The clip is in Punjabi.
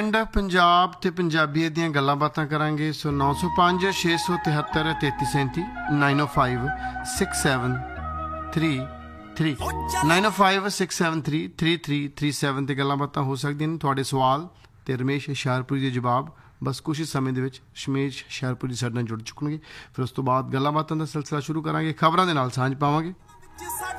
ਪਿੰਡ ਪੰਜਾਬ ਤੇ ਪੰਜਾਬੀਅਤ ਦੀਆਂ ਗੱਲਾਂ ਬਾਤਾਂ ਕਰਾਂਗੇ। ਸੋ 905 673 3337 905 673 905 673 3337 ਤੇ ਗੱਲਾਂ ਬਾਤਾਂ ਹੋ ਸਕਦੀਆਂ ਨੇ। ਤੁਹਾਡੇ ਸਵਾਲ ਤੇ ਰਮੇਸ਼ ਹੁਸ਼ਿਆਰਪੁਰੀ ਦੇ ਜਵਾਬ ਬਸ ਕੁਛ ਹੀ ਸਮੇਂ ਦੇ ਵਿੱਚ ਸ਼ਮੇਸ਼ ਹੁਸ਼ਿਆਰਪੁਰੀ ਸਾਡੇ ਨਾਲ ਜੁੜ ਚੁੱਕਣਗੇ। ਫਿਰ ਉਸ ਤੋਂ ਬਾਅਦ ਗੱਲਾਂ ਬਾਤਾਂ ਦਾ ਸਿਲਸਿਲਾ ਸ਼ੁਰੂ ਕਰਾਂਗੇ, ਖਬਰਾਂ ਦੇ ਨਾਲ ਸਾਂਝ ਪਾਵਾਂਗੇ।